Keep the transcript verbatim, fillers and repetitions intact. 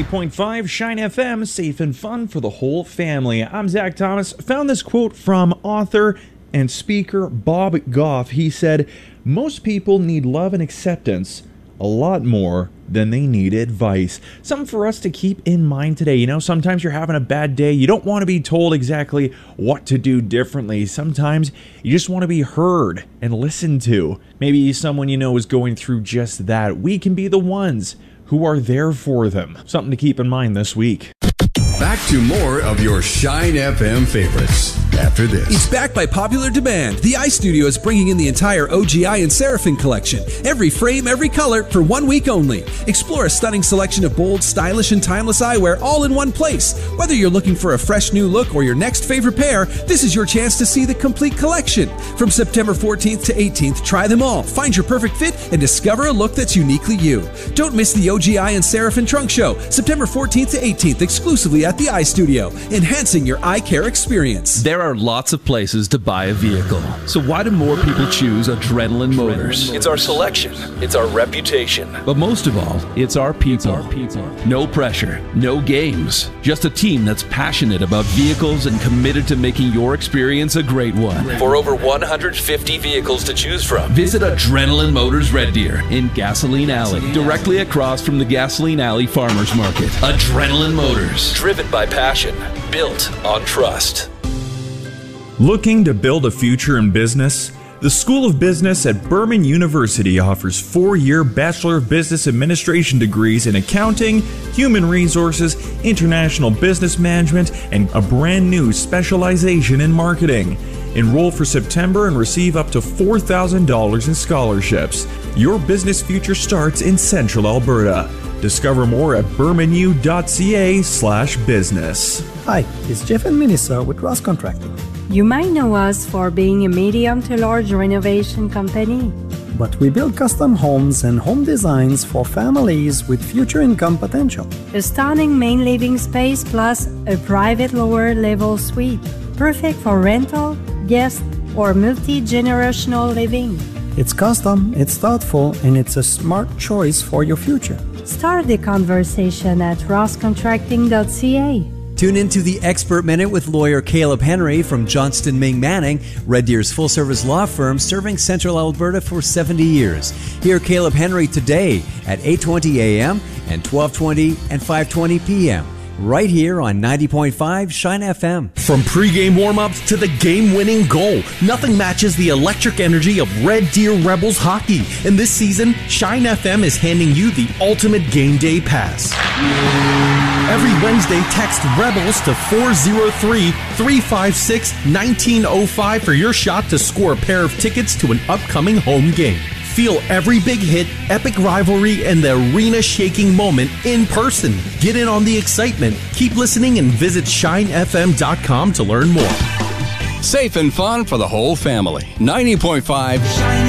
point five Shine F M, safe and fun for the whole family. I'm Zach Thomas. Found this quote from author and speaker Bob Goff. He said, "Most people need love and acceptance a lot more than they need advice." Something for us to keep in mind today. You know, sometimes you're having a bad day. You don't want to be told exactly what to do differently. Sometimes you just want to be heard and listened to. Maybe someone you know is going through just that. We can be the ones who are there for them. Something to keep in mind this week. Back to more of your Shine F M favorites after this. It's back by popular demand. The iStudio is bringing in the entire O G I and Seraphim collection. Every frame, every color, for one week only. Explore a stunning selection of bold, stylish, and timeless eyewear all in one place. Whether you're looking for a fresh new look or your next favorite pair, this is your chance to see the complete collection. From September fourteenth to eighteenth, try them all, find your perfect fit, and discover a look that's uniquely you. Don't miss the O G I and Seraphim Trunk Show, September fourteenth to eighteenth, exclusively at the iStudio, enhancing your eye care experience. There are lots of places to buy a vehicle. So why do more people choose Adrenaline Motors? It's our selection. It's our reputation. But most of all, it's our people. Our people. No pressure. No games. Just a team that's passionate about vehicles and committed to making your experience a great one. For over one hundred fifty vehicles to choose from, visit Adrenaline Motors Red Deer in Gasoline Alley, directly across from the Gasoline Alley Farmers Market. Adrenaline Motors. Driven by passion, built on trust. Looking to build a future in business? The School of Business at Berman University offers four-year Bachelor of Business Administration degrees in accounting, human resources, international business management, and a brand new specialization in marketing. Enroll for September and receive up to four thousand dollars in scholarships. Your business future starts in Central Alberta. Discover more at bermanu.ca slash business. Hi, it's Jeff and Minnesota with Ross Contracting. You might know us for being a medium to large renovation company. But we build custom homes and home designs for families with future income potential. A stunning main living space plus a private lower level suite. Perfect for rental, guest, or multi-generational living. It's custom, it's thoughtful, and it's a smart choice for your future. Start the conversation at ross contracting dot c a. Tune into the Expert Minute with lawyer Caleb Henry from Johnston Ming Manning, Red Deer's full-service law firm serving Central Alberta for seventy years. Hear Caleb Henry today at eight twenty a.m. and twelve twenty and five twenty p.m. right here on ninety point five Shine F M. From pregame warm-ups to the game-winning goal, nothing matches the electric energy of Red Deer Rebels hockey. And this season, Shine F M is handing you the ultimate game day pass. Every Wednesday, text REBELS to four oh three, three five six, one nine oh five for your shot to score a pair of tickets to an upcoming home game. Feel every big hit, epic rivalry, and the arena-shaking moment in person. Get in on the excitement. Keep listening and visit shine f m dot com to learn more. Safe and fun for the whole family. ninety point five